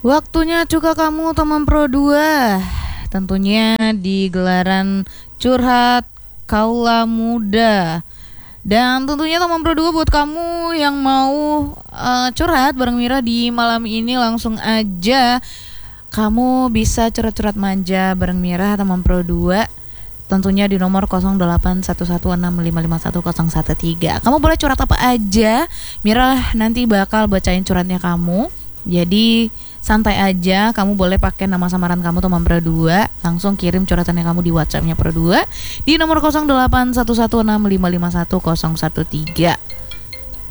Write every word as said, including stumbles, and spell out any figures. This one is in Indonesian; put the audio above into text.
Waktunya Cuka Kamu teman Pro dua. Tentunya di gelaran Curhat Kaula Muda. Dan tentunya teman Pro dua buat kamu yang mau uh, curhat bareng Mira di malam ini, langsung aja kamu bisa curhat-curhat manja bareng Mira teman Pro dua. Tentunya di nomor nol delapan satu satu enam lima lima satu nol satu tiga. Kamu boleh curhat apa aja, Mira nanti bakal bacain curhatnya kamu. Jadi santai aja, kamu boleh pakai nama samaran kamu teman Pro dua. Langsung kirim curhatannya kamu di WhatsAppnya Pro dua di nomor nol delapan satu satu enam lima lima satu nol satu tiga.